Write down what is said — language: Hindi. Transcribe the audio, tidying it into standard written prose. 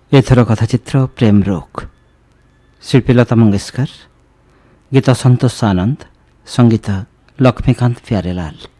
एथर कथाचित्र प्रेम रोग, शिल्पी लता मंगेशकर, गीत संतोष आनंद, संगीत लक्ष्मीकांत प्यारेलाल।